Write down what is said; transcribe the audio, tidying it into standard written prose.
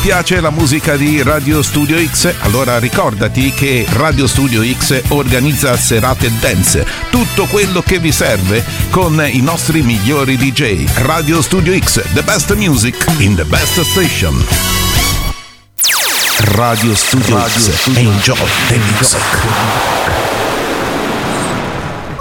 piace la musica di Radio Studio X? Allora ricordati che Radio Studio X organizza serate dance, tutto quello che vi serve con i nostri migliori DJ. Radio Studio X, the best music in the best station. Radio Studio X, enjoy the music.